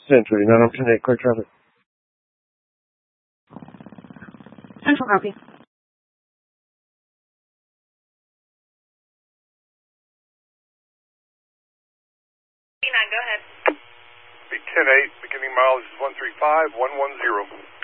Central, you're not on 10-8, clear traffic. Central copy. 9, go ahead. Be 10-8, beginning mileage is 135, 110.